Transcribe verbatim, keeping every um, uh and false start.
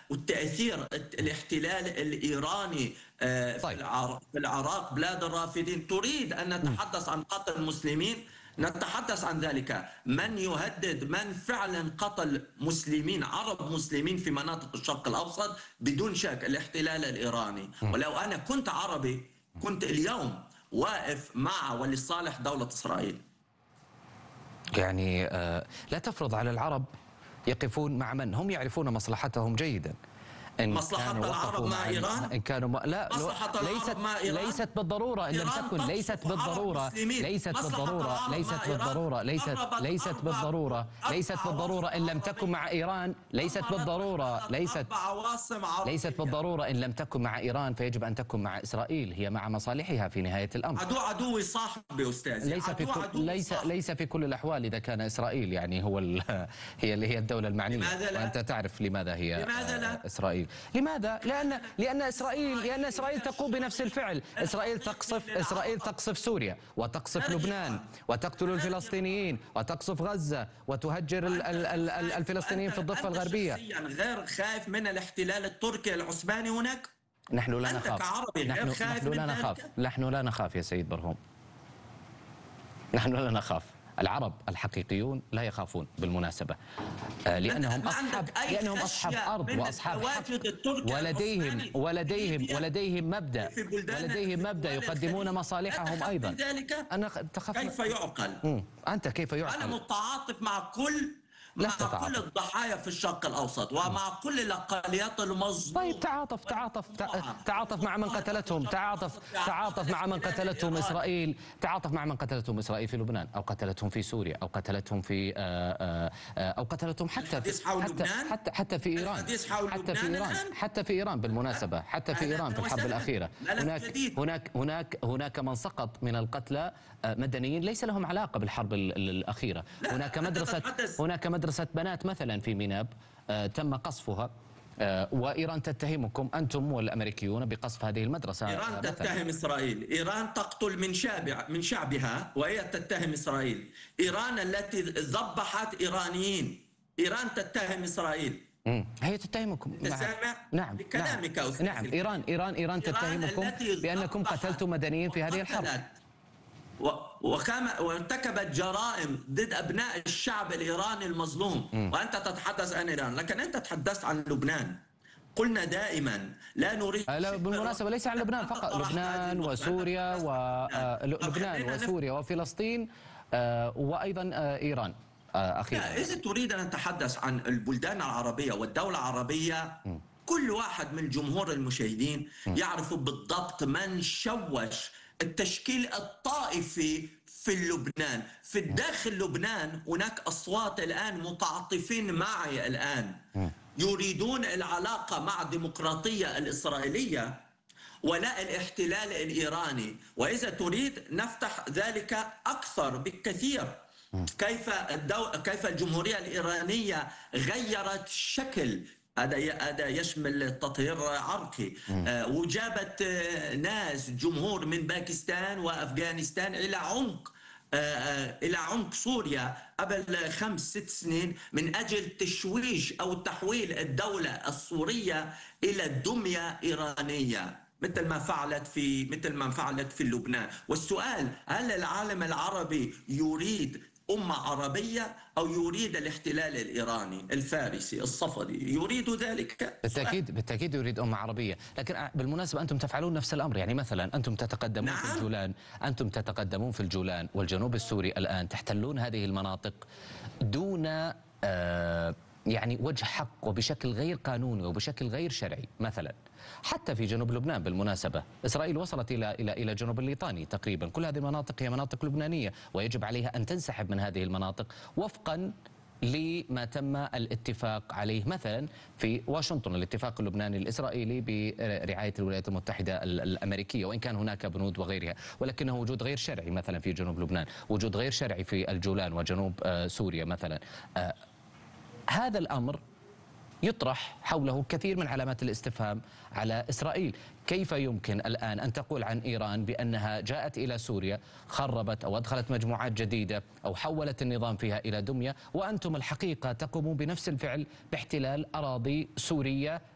والتأثير الاحتلال الإيراني في العراق بلاد الرافدين. تريد أن نتحدث عن قتل المسلمين؟ نتحدث عن ذلك. من يهدد، من فعلا قتل مسلمين، عرب مسلمين في مناطق الشرق الأوسط بدون شك الاحتلال الإيراني. ولو أنا كنت عربي كنت اليوم واقف مع ولصالح دولة إسرائيل. يعني لا تفرض على العرب يقفون مع من هم يعرفون مصلحتهم جيدا. إن مصلحة العرب مع إيران؟ إن كانوا ما لا مصلحة ليست العرب مع إيران؟ ليست بالضرورة، إن لم تكن ليست بالضرورة ليست بالضرورة ليست بالضرورة ليست ليست بالضرورة ليست بالضرورة إن لم تكن مع إيران ليست بالضرورة ليست ليست بالضرورة إن لم تكن مع إيران فيجب أن تكن مع إسرائيل. هي مع مصالحها في نهاية الأمر. عدو عدوي صاحبي أستاذ. ليس في كل ليس ليس في كل الأحوال إذا كان إسرائيل يعني هو هي اللي هي الدولة المعنية. وأنت تعرف لماذا هي لماذا لا؟ إسرائيل. لماذا؟ لأن لأن إسرائيل لأن إسرائيل تقوم بنفس الفعل. إسرائيل تقصف إسرائيل تقصف سوريا وتقصف لبنان وتقتل الفلسطينيين وتقصف غزة وتهجر الفلسطينيين في الضفة الغربية. غير خايف من الاحتلال التركي العثماني هناك؟ نحن لا نخاف. نحن, نحن لا نخاف. نحن لا نخاف يا سيد برهوم. نحن لا نخاف. العرب الحقيقيون لا يخافون بالمناسبة، لأنهم أصحاب لأنهم أصحاب أرض وأصحاب حق، ولديهم ولديهم ولديهم مبدأ ولديهم مبدأ يقدمون مصالحهم أيضا. أنا تخاف. كيف يعقل؟ أنت كيف يعقل؟ أنا متعاطف مع كل مع كل الضحايا في الشرق الأوسط ومع كل الأقليات المظلومة. طيب تعاطف تعاطف تعاطف مع من قتلتهم، تعاطف تعاطف مع من قتلتهم إسرائيل، تعاطف مع من قتلتهم إسرائيل في لبنان أو قتلتهم في سوريا أو قتلتهم في أو قتلتهم حتى في حتى حتى حتى في إيران حتى في إيران حتى في إيران بالمناسبة حتى في إيران في الحرب الأخيرة هناك هناك هناك هناك من سقط من القتلى مدنيين ليس لهم علاقة بالحرب الأخيرة. هناك مدرسة هناك مدرسة مدرسة بنات مثلا في ميناب آه تم قصفها، آه وإيران تتهمكم أنتم والأمريكيون بقصف هذه المدرسة. إيران آه تتهم إسرائيل. إيران تقتل من شعب من شعبها وهي تتهم إسرائيل. إيران التي ذبحت إيرانيين، إيران تتهم إسرائيل. مم. هي تتهمكم. نعم بكلامك نعم. نعم إيران إيران إيران تتهمكم بأنكم قتلتم مدنيين في هذه الحرب وكما وارتكبت جرائم ضد ابناء الشعب الايراني المظلوم. م. وانت تتحدث عن ايران، لكن انت تحدثت عن لبنان. قلنا دائما لا نريد. لا بالمناسبه ليس عن لبنان فقط، لبنان وسوريا ولبنان وسوريا وفلسطين وايضا ايران اخيرا. اذا تريد ان نتحدث عن البلدان العربيه والدوله العربيه، م. كل واحد من جمهور المشاهدين م. يعرف بالضبط من شوش التشكيل الطائفي في لبنان. في الداخل لبنان هناك أصوات الآن متعاطفين معي الآن، يريدون العلاقة مع الديمقراطية الإسرائيلية ولا الاحتلال الإيراني. وإذا تريد نفتح ذلك أكثر بكثير. كيف الدو... كيف الجمهورية الإيرانية غيرت شكل، هذا هذا يشمل تطهير عرقي، آه وجابت آه ناس جمهور من باكستان وافغانستان الى عمق آه الى عمق سوريا قبل خمس ست سنين من اجل تشويش او تحويل الدوله السوريه الى دميه ايرانيه، مثل ما فعلت في مثل ما فعلت في لبنان. والسؤال، هل العالم العربي يريد أمة عربية أو يريد الاحتلال الإيراني الفارسي الصفدي؟ يريد ذلك؟ بالتأكيد بالتأكيد يريد أمة عربية. لكن بالمناسبة أنتم تفعلون نفس الأمر. يعني مثلا أنتم تتقدمون نعم. في الجولان أنتم تتقدمون في الجولان والجنوب السوري الآن، تحتلون هذه المناطق دون آه يعني وجه حق وبشكل غير قانوني وبشكل غير شرعي. مثلا حتى في جنوب لبنان بالمناسبة إسرائيل وصلت إلى إلى إلى جنوب الليطاني تقريبا. كل هذه المناطق هي مناطق لبنانية ويجب عليها أن تنسحب من هذه المناطق وفقا لما تم الاتفاق عليه مثلا في واشنطن، الاتفاق اللبناني الإسرائيلي برعاية الولايات المتحدة الأمريكية، وإن كان هناك بنود وغيرها، ولكنه وجود غير شرعي مثلا في جنوب لبنان، وجود غير شرعي في الجولان وجنوب سوريا مثلا. هذا الأمر يطرح حوله كثير من علامات الاستفهام على إسرائيل. كيف يمكن الآن أن تقول عن إيران بأنها جاءت إلى سوريا خربت أو أدخلت مجموعات جديدة أو حولت النظام فيها إلى دمية، وأنتم الحقيقة تقومون بنفس الفعل باحتلال أراضي سورية